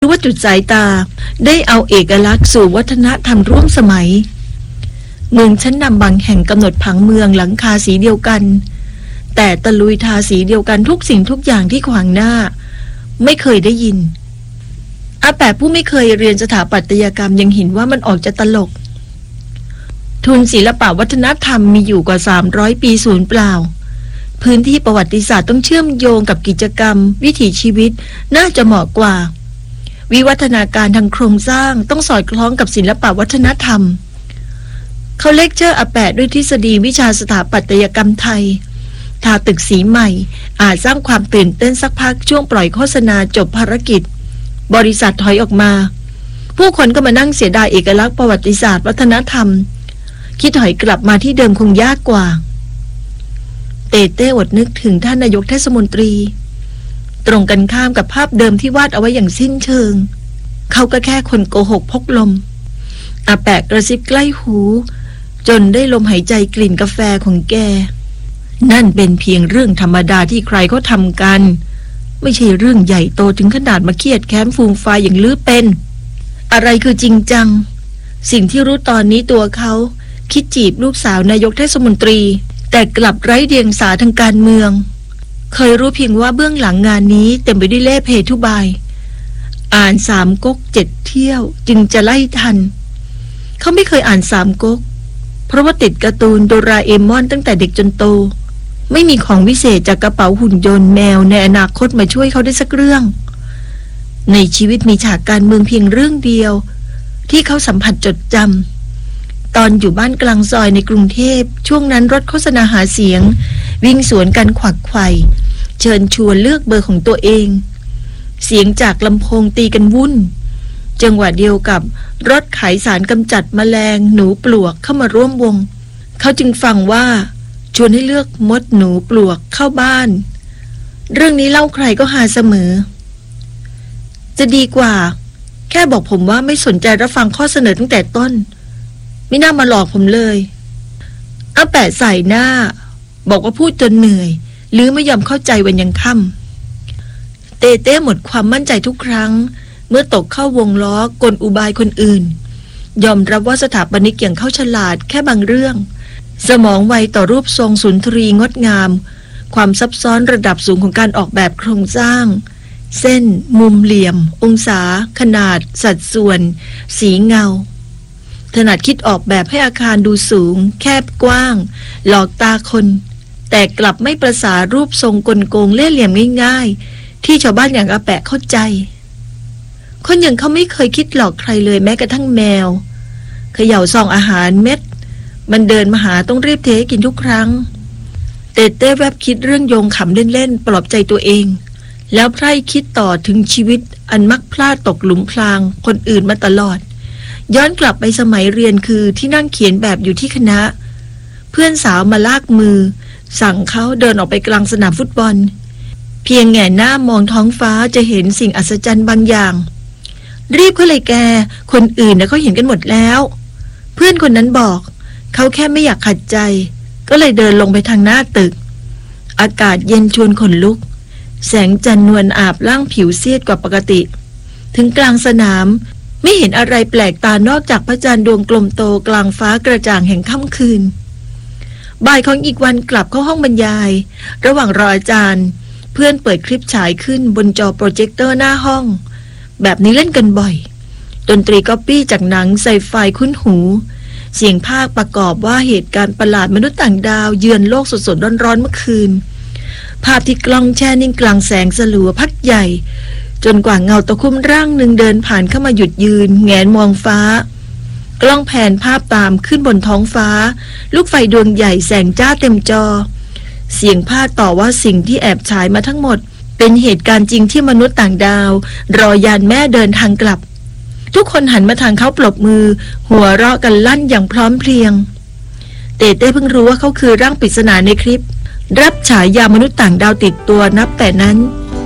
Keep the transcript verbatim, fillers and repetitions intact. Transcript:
ว่าจุดสายตาได้เอาเอกลักษณ์สู่วัฒนธรรมร่วมสมัยเมืองชั้นนำบางแห่งกำหนดผังเมืองหลังคาสีเดียวกันแต่ตะลุยทาสีเดียวกันทุกสิ่งทุกอย่างที่ขวางหน้าไม่เคยได้ยินอาแปะผู้ไม่เคยเรียนสถาปัตยกรรมยังเห็นว่ามันออกจะตลกทุนศิลปวัฒนธรรมมีอยู่กว่าสามร้อยปีสูญเปล่าพื้นที่ประวัติศาสตร์ต้องเชื่อมโยงกับกิจกรรมวิถีชีวิตน่าจะเหมาะกว่าวิวัฒนาการทางโครงสร้างต้องสอดคล้องกับศิลปวัฒนธรรมเขาเลคเชอร์อาแปะด้วยทฤษฎีวิชาสถาปัตยกรรมไทยทาตึกสีใหม่อาจสร้างความตื่นเต้นสักพักช่วงปล่อยโฆษณาจบภารกิจบริษัทถอยออกมาผู้คนก็มานั่งเสียดายเอกลักษณ์ประวัติศาสตร์วัฒนธรรมคิดถอยกลับมาที่เดิมคงยากกว่าเต้เต้อดนึกถึงท่านนายกเทศมนตรีตรงกันข้ามกับภาพเดิมที่วาดเอาไว้อย่างสิ้นเชิงเขาก็แค่คนโกหกพกลมอาแปะกระซิบใกล้หูจนได้ลมหายใจกลิ่นกาแฟของแกนั่นเป็นเพียงเรื่องธรรมดาที่ใครเขาทำกันไม่ใช่เรื่องใหญ่โตถึงขนาดมาเครียดแค้นฟูมไฟอย่างลือเป็นอะไรคือจริงจังสิ่งที่รู้ตอนนี้ตัวเขาคิดจีบลูกสาวนายกเทศมนตรีแต่กลับไร้เดียงสาทางการเมืองเคยรู้เพียงว่าเบื้องหลังงานนี้เต็มไปด้วยเล่ห์เพทุบายอ่านสามก๊กเจ็ดเที่ยวจึงจะไล่ทันเขาไม่เคยอ่านสามก๊กเพราะว่าติดการ์ตูนโดราเอมอนตั้งแต่เด็กจนโตไม่มีของวิเศษจากกระเป๋าหุ่นยนต์แมวในอนาคตมาช่วยเขาได้สักเรื่องในชีวิตมีฉากการเมืองเพียงเรื่องเดียวที่เขาสัมผัสจดจำตอนอยู่บ้านกลางซอยในกรุงเทพช่วงนั้นรถโฆษณาหาเสียงวิ่งสวนกันขวักไขว่เชิญชวนเลือกเบอร์ของตัวเองเสียงจากลำโพงตีกันวุ่นจังหวะเดียวกับรถขายสารกำจัดแมลงหนูปลวกเข้ามาร่วมวงเขาจึงฟังว่าชวนให้เลือกมดหนูปลวกเข้าบ้านเรื่องนี้เล่าใครก็หาเสมอจะดีกว่าแค่บอกผมว่าไม่สนใจรับฟังข้อเสนอตั้งแต่ต้นไม่น่ามาหลอกผมเลยอาแปะใส่หน้าบอกว่าพูดจนเหนื่อยหรือไม่ยอมเข้าใจวันยังค่ำเต้เต้หมดความมั่นใจทุกครั้งเมื่อตกเข้าวงล้อกลอุบายคนอื่นยอมรับว่าสถาปนิกอย่างเขาฉลาดแค่บางเรื่องสมองไวต่อรูปทรงสุนทรีงดงามความซับซ้อนระดับสูงของการออกแบบโครงสร้างเส้นมุมเหลี่ยมองศาขนาดสัดส่วนสีเงาถนัดคิดออกแบบให้อาคารดูสูงแคบกว้างหลอกตาคนแต่กลับไม่ประสารูปทรงกลโกงเล่ห์เหลี่ยมง่ายๆที่ชาวบ้านอย่างอาแปะเข้าใจคนอย่างเขาไม่เคยคิดหลอกใครเลยแม้กระทั่งแมวเขย่าซองอาหารเม็ดมันเดินมาหาต้องรีบเทให้กินทุกครั้งเต้เต้แวบคิดเรื่องโยงขำเล่นๆปลอบใจตัวเองแล้วไพร่คิดต่อถึงชีวิตอันมักพลาดตกหลุมพรางคนอื่นมาตลอดย้อนกลับไปสมัยเรียนคือที่นั่งเขียนแบบอยู่ที่คณะเพื่อนสาวมาลากมือสั่งเขาเดินออกไปกลางสนามฟุตบอลเพียงแง่หน้ามองท้องฟ้าจะเห็นสิ่งอัศจรรย์บางอย่างรีบเขาเลยแกคนอื่นนะเขาเห็นกันหมดแล้วเพื่อนคนนั้นบอกเขาแค่ไม่อยากขัดใจก็เลยเดินลงไปทางหน้าตึกอากาศเย็นชวนขนลุกแสงจันทร์นวลอาบล่างผิวซีดกว่าปกติถึงกลางสนามไม่เห็นอะไรแปลกตานอกจากพระจันทร์ดวงกลมโตกลางฟ้ากระจ่างแห่งค่ำคืนบ่ายของอีกวันกลับเข้าห้องบรรยายระหว่างรออาจารย์เพื่อนเปิดคลิปฉายขึ้นบนจอโปรเจคเตอร์หน้าห้องแบบนี้เล่นกันบ่อยดนตรีก๊อปปี้จากหนังไซไฟคุ้นหูเสียงภาคประกอบว่าเหตุการณ์ประหลาดมนุษย์ต่างดาวเยือนโลกสดๆร้อนๆเมื่อคืนภาพที่กล้องแช่นิ่งกลางแสงสลัวพักใหญ่จนกว่าเงาตะคุ่มร่างหนึ่งเดินผ่านเข้ามาหยุดยืนแงนมองฟ้ากล้องแผนภาพตามขึ้นบนท้องฟ้าลูกไฟดวงใหญ่แสงจ้าเต็มจอเสียงภาคต่อว่าสิ่งที่แอบฉายมาทั้งหมดเป็นเหตุการณ์จริงที่มนุษย์ต่างดาวรอยานแม่เดินทางกลับทุกคนหันมาทางเขาปรบมือหัวเราะกันลั่นอย่างพร้อมเพรียงเต้เต้เพิ่งรู้ว่าเขาคือร่างปริศนาในคลิปรับฉายามนุษย์ต่างดาวติดตัวนับแต่นั้น